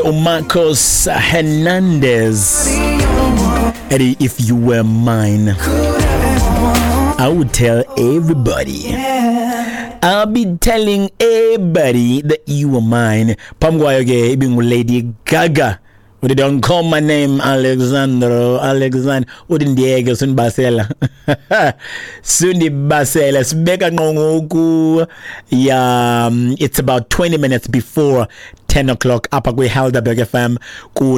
Marcos Hernandez. Eddie, if you were mine, I would tell everybody. I'll be telling everybody that you were mine. Pamgwayoge, being Lady Gaga. They don't call my name Alexander. Udin Diego Sun Basela. Sundi Basela. Smeka Ngongoku. Yeah, it's about 20 minutes before 10 o'clock. Apagwe Helderberg FM ku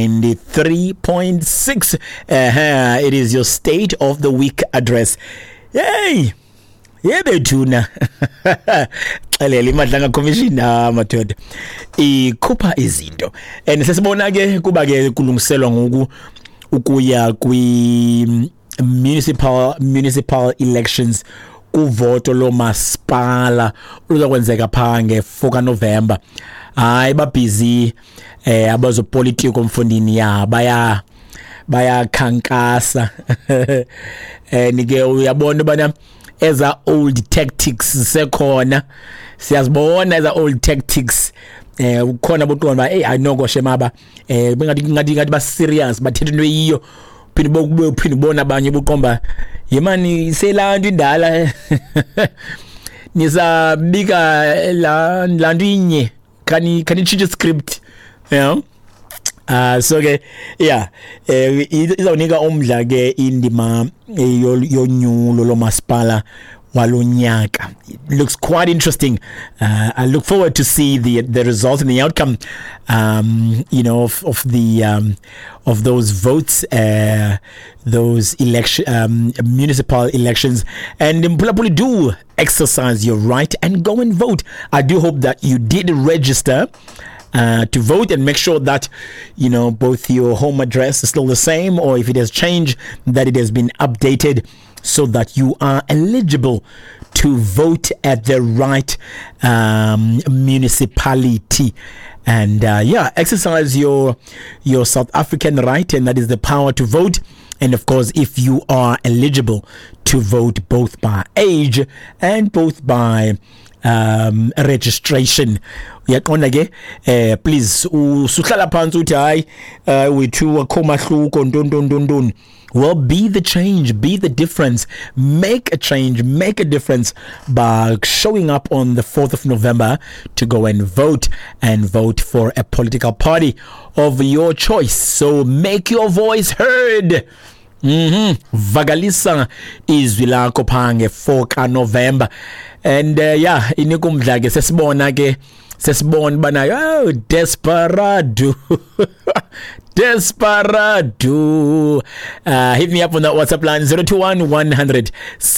93.6. It is your state of the week address. Yay! Yebethuna. Xelele imadlanga commission madoda. Ikhupha izinto. And sesibona ke kuba ke kulungiselwa ngoku ukuya kwi municipal elections kuvoto lo masipala uzokwenzeka pha nge4 November. Hayi ba busy abazopolitiko mfundini ya baya khankasa. Nike uyabona bana eza old tactics sekhona siyazibona eza old tactics ukhona boqonda ba I know go shemaba ngathi ba serious bathethe into eyiyo phinde bona abanye boqomba yemani selantu indala nisabika lantu inye can change script, you know. So ke yeah izawunika umdla ke indima yonyulo lo masipala walonyaka. It looks quite interesting. I look forward to see the results and the outcome you know of those votes, those municipal elections. And Mpulapuli, do exercise your right and go and vote. I do hope that you did register to vote, and make sure that you know both your home address is still the same, or if it has changed, that it has been updated so that you are eligible to vote at the right municipality. And exercise your South African right, and that is the power to vote. And of course, if you are eligible to vote both by age and both by registration, uyaqonda ke please usuhlala phansi uthi hayi wethu akhomahluko ntontontonton. Well, be the change, be the difference, make a change, make a difference by showing up on the 4th of November to go and vote for a political party of your choice. So make your voice heard. Vagalisa izwi lakho phange 4 November. And inikumdla ke sesibona bana desperado. Desperado. Hit me up on that WhatsApp line 021 100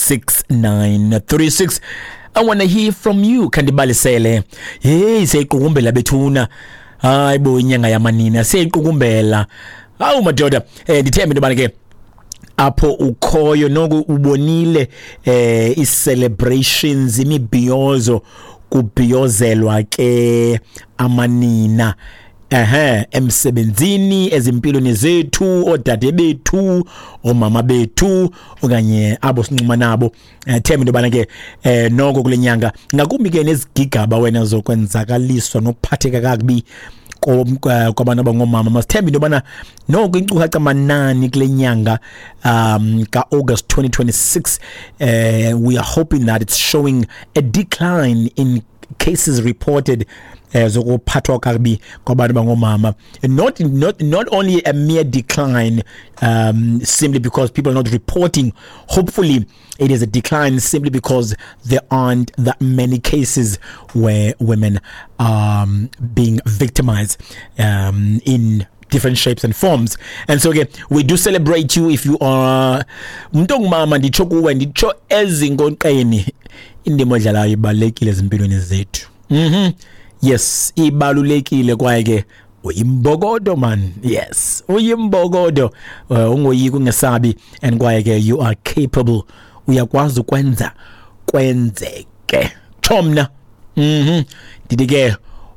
6936. I want to hear from you. Kandibalisele. Hey, sekukumbela bethuna. Hayi bo inyanga yamanina sekukumbela. Awu madoda, ndithembe into bana ke apho ukhoyo noku ubonile celebrations, imibhiyozo kubhiyozelwa ke amanina emsebenzini, ezimpilweni zethu, odade bethu, omama bethu, okanye abo sincuma nabo. Themba into bana ke noko kule nyanga ngakumbi ke nezigigaba wena zokwenzakaliswa nokuphatheka kakubi kwabantu abangomama. Masithembe into bana noko inkcukacha manani kule nyanga ka August 2026. We are hoping that it's showing a decline in cases reported zokuphathwa kabi kwabantu bangomama. Not only a mere decline simply because people are not reporting. Hopefully it is a decline simply because there aren't that many cases where women are being victimized in different shapes and forms. And so again, we do celebrate you if you are mntong mama ndicho kuwe ndicho ezinkonqeni indimo edlalayo ibalekile ezimpilweni zethu. Yes, ibalulekile kwaye ke uyimbokodo man. Yes, uyimbokodo. Ungoyiki ungesabi, and kwaye ke you are capable. Uyakwazi ukwenza kwenzeke. Chomna. Didike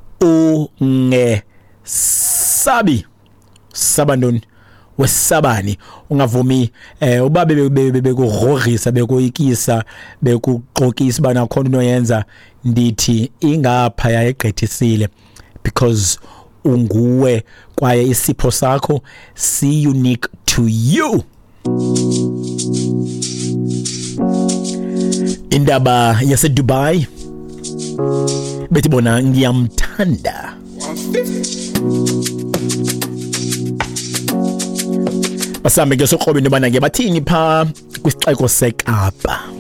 ungesabi. Sabandon wesabani ungavumi ubabe bekugrogisa bekoyikisa bekuqokisa bana khona unoyenza ndithi ingapha yayegqithisile, because unguwe kwaye isipho sakho si unique to you. Indaba yase Dubai bethi bona ngiyamthanda. Basambe ke soqobe nobana ke bathini pha kwisixeko seKapa.